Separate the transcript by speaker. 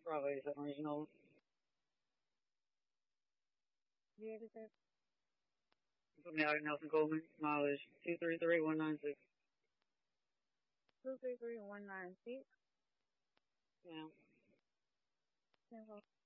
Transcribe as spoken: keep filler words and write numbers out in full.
Speaker 1: Bravo eighty-seven Regional.
Speaker 2: Yeah, this is
Speaker 1: Put me out in Nelson Coleman, mileage two three three one nine six.
Speaker 2: two three three one nine six.
Speaker 1: Yeah.